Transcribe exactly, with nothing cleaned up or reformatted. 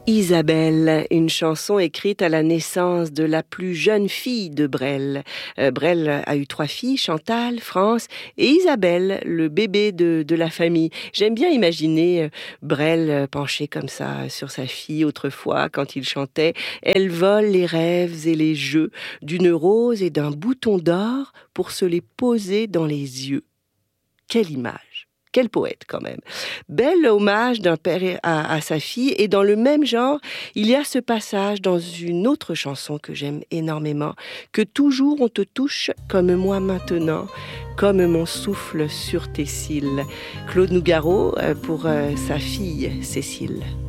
Isabelle, une chanson écrite à la naissance de la plus jeune fille de Brel. Euh, Brel a eu trois filles, Chantal, France et Isabelle, le bébé de, de la famille. J'aime bien imaginer euh, Brel penché comme ça sur sa fille autrefois quand il chantait « Elle vole les rêves et les jeux d'une rose et d'un bouton d'or pour se les poser dans les yeux. » Quelle image! Quel poète quand même. Bel hommage d'un père à, à sa fille. Et dans le même genre, il y a ce passage dans une autre chanson que j'aime énormément. Que toujours on te touche comme moi maintenant, comme mon souffle sur tes cils. Claude Nougaro pour sa fille Cécile.